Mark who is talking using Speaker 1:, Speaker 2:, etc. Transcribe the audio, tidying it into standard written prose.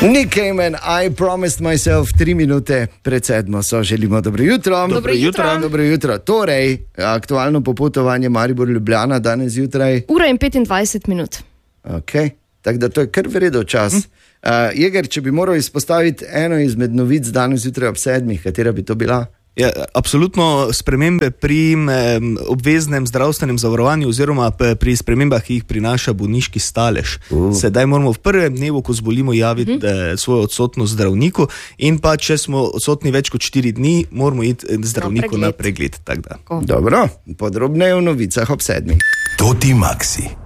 Speaker 1: Nick Cayman, I promised myself 3 minute pred 7. So želimo dobro jutro. Dobro jutro. Torej, aktualno popotovanje Maribor-Ljubljana danes zjutraj.
Speaker 2: 1:25 minut.
Speaker 1: Ok, tako da to je kar vredo čas. Jeger, če bi moral izpostaviti eno izmed novic danes zjutraj ob 7, katera bi to bila?
Speaker 3: Ja, absolutno spremembe pri obveznem zdravstvenem zavarovanju oziroma pri spremembah, ki jih prinaša bolniški stalež. Sedaj moramo v prvem dnevu, ko zbolimo, javiti svojo odsotnost zdravniku in pa, če smo odsotni več kot 4 dni, moramo iti zdravniku na pregled.
Speaker 1: Dobro, podrobneje v novicah ob 7.
Speaker 4: Toti Maxi.